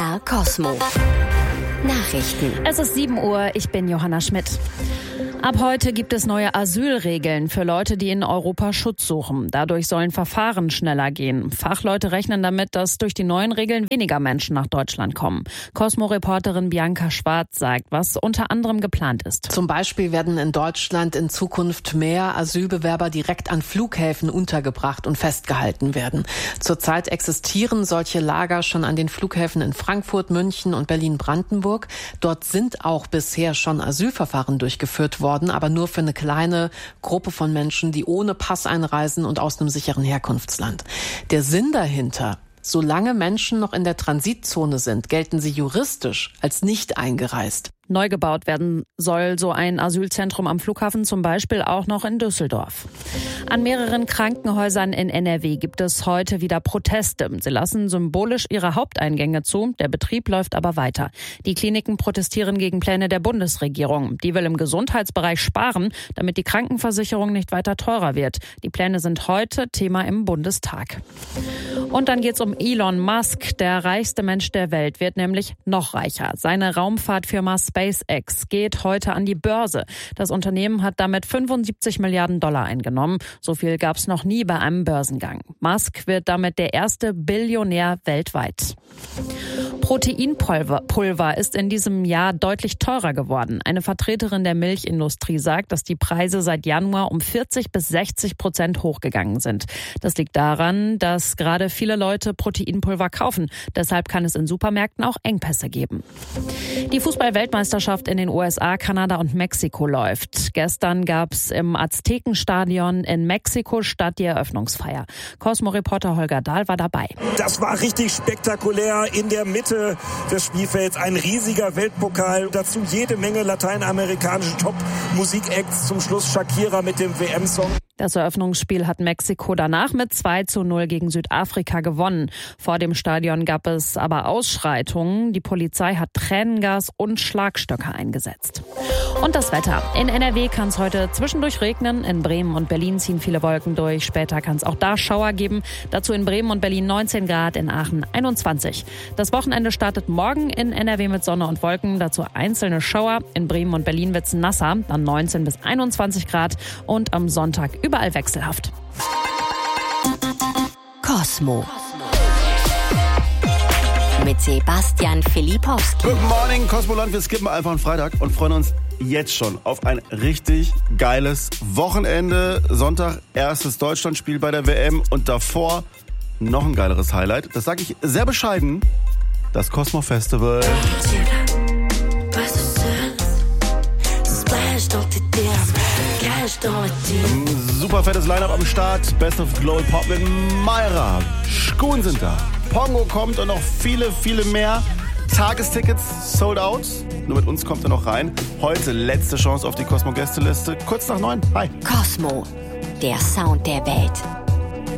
MDR Cosmo. Nachrichten. Es ist 7 Uhr, ich bin Johanna Schmidt. Ab heute gibt es neue Asylregeln für Leute, die in Europa Schutz suchen. Dadurch sollen Verfahren schneller gehen. Fachleute rechnen damit, dass durch die neuen Regeln weniger Menschen nach Deutschland kommen. Cosmo-Reporterin Bianca Schwarz sagt, was unter anderem geplant ist. Zum Beispiel werden in Deutschland in Zukunft mehr Asylbewerber direkt an Flughäfen untergebracht und festgehalten werden. Zurzeit existieren solche Lager schon an den Flughäfen in Frankfurt, München und Berlin-Brandenburg. Dort sind auch bisher schon Asylverfahren durchgeführt worden, aber nur für eine kleine Gruppe von Menschen, die ohne Pass einreisen und aus einem sicheren Herkunftsland. Der Sinn dahinter: Solange Menschen noch in der Transitzone sind, gelten sie juristisch als nicht eingereist. Neu gebaut werden soll so ein Asylzentrum am Flughafen zum Beispiel auch noch in Düsseldorf. An mehreren Krankenhäusern in NRW gibt es heute wieder Proteste. Sie lassen symbolisch ihre Haupteingänge zu, der Betrieb läuft aber weiter. Die Kliniken protestieren gegen Pläne der Bundesregierung. Die will im Gesundheitsbereich sparen, damit die Krankenversicherung nicht weiter teurer wird. Die Pläne sind heute Thema im Bundestag. Und dann geht's um Elon Musk. Der reichste Mensch der Welt wird nämlich noch reicher. Seine Raumfahrtfirma SpaceX geht heute an die Börse. Das Unternehmen hat damit 75 Milliarden Dollar eingenommen. So viel gab es noch nie bei einem Börsengang. Musk wird damit der erste Billionär weltweit. Proteinpulver ist in diesem Jahr deutlich teurer geworden. Eine Vertreterin der Milchindustrie sagt, dass die Preise seit Januar um 40-60% hochgegangen sind. Das liegt daran, dass gerade viele Leute Proteinpulver kaufen. Deshalb kann es in Supermärkten auch Engpässe geben. Die Fußball-Weltmeisterschaft in den USA, Kanada und Mexiko läuft. Gestern gab es im Aztekenstadion in Mexiko-Stadt die Eröffnungsfeier. Cosmo-Reporter Holger Dahl war dabei. Das war richtig spektakulär in der Mitte des Spielfelds. Ein riesiger Weltpokal. Dazu jede Menge lateinamerikanische Top-Musik-Acts. Zum Schluss Shakira mit dem WM-Song. Das Eröffnungsspiel hat Mexiko danach mit 2:0 gegen Südafrika gewonnen. Vor dem Stadion gab es aber Ausschreitungen. Die Polizei hat Tränengas und Schlagstöcke eingesetzt. Und das Wetter. In NRW kann es heute zwischendurch regnen. In Bremen und Berlin ziehen viele Wolken durch. Später kann es auch da Schauer geben. Dazu in Bremen und Berlin 19 Grad, in Aachen 21. Das Wochenende startet morgen in NRW mit Sonne und Wolken. Dazu einzelne Schauer. In Bremen und Berlin wird es nasser, dann 19 bis 21 Grad. Und am Sonntag überall wechselhaft. Cosmo. Mit Sebastian Filipowski. Good morning, Cosmoland. Wir skippen einfach einen Freitag und freuen uns jetzt schon auf ein richtig geiles Wochenende. Sonntag erstes Deutschlandspiel bei der WM und davor noch ein geileres Highlight. Das sage ich sehr bescheiden. Das Cosmo Festival. Super fettes Line-Up am Start. Best of Global Pop mit Mayra. Schkuhn sind da. Pongo kommt und noch viele, viele mehr. Tagestickets sold out. Nur mit uns kommt er noch rein. Heute letzte Chance auf die Cosmo-Gästeliste. Kurz nach 9. Hi. Cosmo, der Sound der Welt.